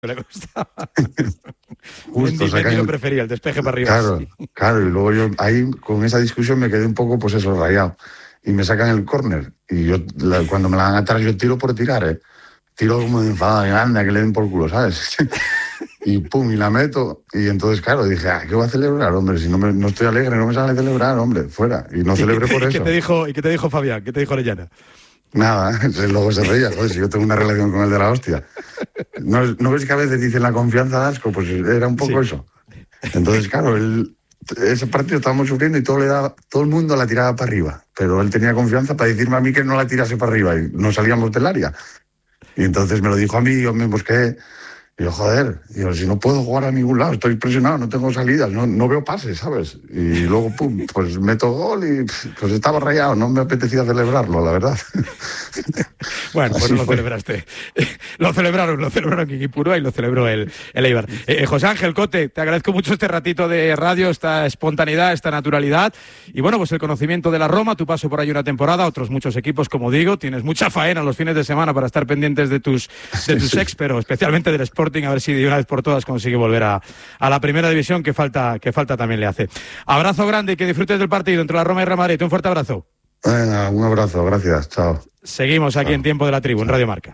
le gustaba. Justo, Mendy lo prefería, el despeje para arriba. Claro, sí. claro, y luego yo ahí con esa discusión me quedé un poco, pues eso, rayado. Y me sacan el córner. Y yo, cuando me la dan atrás, yo tiro por tirar, ¿eh? Tiro como de enfadado, anda, que le den por culo, ¿sabes? Y pum, y la meto. Y entonces, claro, dije, ¿qué voy a celebrar, hombre? Si no estoy alegre, no me sale celebrar, hombre, fuera. Y no celebré por eso. ¿Y qué te dijo Fabián? ¿Qué te dijo Orellana? Nada, luego se reía, joder, si yo tengo una relación con el de la hostia. ¿No ves que a veces dicen la confianza da asco? Pues era un poco eso. Entonces, claro, ese partido estábamos sufriendo y todo el mundo la tiraba para arriba. Pero él tenía confianza para decirme a mí que no la tirase para arriba y no salíamos del área. Y entonces me lo dijo a mí y yo me busqué. Y yo, joder, si no puedo jugar a ningún lado, estoy presionado, no tengo salidas, no veo pases, ¿sabes? Y luego, pum, pues meto gol y pues estaba rayado, no me apetecía celebrarlo, la verdad. Bueno, pues no lo celebraste. Lo celebraron Quiquipurúa y lo celebró el Eibar. José Ángel Cote, te agradezco mucho este ratito de radio, esta espontaneidad, esta naturalidad. Y bueno, pues el conocimiento de la Roma, tu paso por ahí una temporada, otros muchos equipos, como digo, tienes mucha faena los fines de semana para estar pendientes de tus ex, pero especialmente del Sporting, a ver si de una vez por todas consigue volver a la primera división, que falta también le hace. Abrazo grande y que disfrutes del partido entre la Roma y Real Madrid. Un fuerte abrazo. Venga, un abrazo, gracias, chao. Seguimos aquí en Tiempo de la Tribu, en Radio Marca.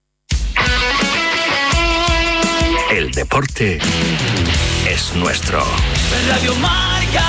El deporte es nuestro. Radio Marca.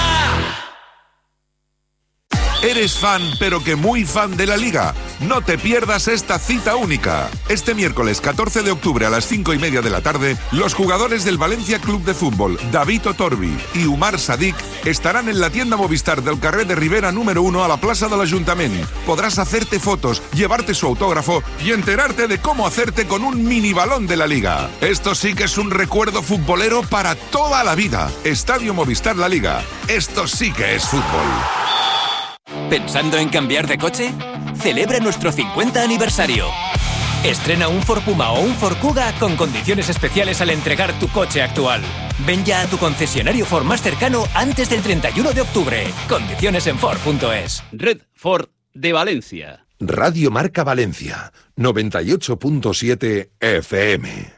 ¿Eres fan, pero que muy fan de la Liga? No te pierdas esta cita única. Este miércoles 14 de octubre a las 5:30 de la tarde, los jugadores del Valencia Club de Fútbol, David Otorbi y Umar Sadik, estarán en la tienda Movistar del carrer de Rivera número 1 a la plaça de l'Ajuntament. Podrás hacerte fotos, llevarte su autógrafo y enterarte de cómo hacerte con un mini balón de la Liga. Esto sí que es un recuerdo futbolero para toda la vida. Estadio Movistar La Liga. Esto sí que es fútbol. ¿Pensando en cambiar de coche? Celebra nuestro 50 aniversario. Estrena un Ford Puma o un Ford Kuga con condiciones especiales al entregar tu coche actual. Ven ya a tu concesionario Ford más cercano antes del 31 de octubre. Condiciones en Ford.es. Red Ford de Valencia. Radio Marca Valencia, 98.7 FM.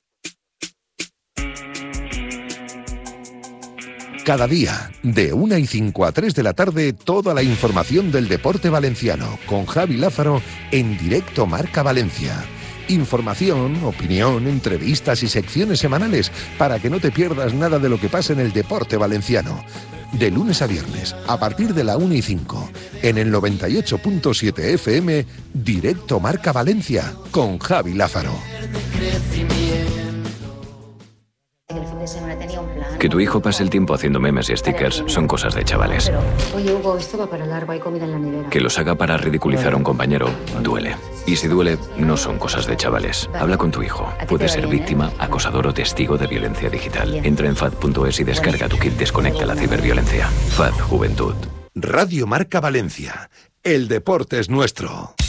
Cada día, de 1:05 a 3 de la tarde, toda la información del deporte valenciano, con Javi Lázaro en directo Marca Valencia. Información, opinión, entrevistas y secciones semanales para que no te pierdas nada de lo que pasa en el deporte valenciano. De lunes a viernes, a partir de la 1:05, en el 98.7 FM, directo Marca Valencia, con Javi Lázaro. Que tu hijo pase el tiempo haciendo memes y stickers son cosas de chavales. Oye, Hugo, esto va para largo, hay comida en la nevera. Que los haga para ridiculizar a un compañero duele. Y si duele, no son cosas de chavales. Habla con tu hijo. Puede ser víctima, acosador o testigo de violencia digital. Entra en FAD.es y descarga tu kit Desconecta la ciberviolencia. FAD Juventud. Radio Marca Valencia. El deporte es nuestro.